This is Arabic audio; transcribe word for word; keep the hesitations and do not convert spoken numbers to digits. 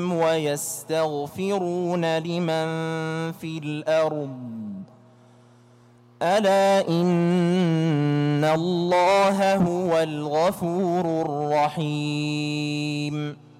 ويستغفرون لمن في الأرض ألا إن الله هو الغفور الرحيم.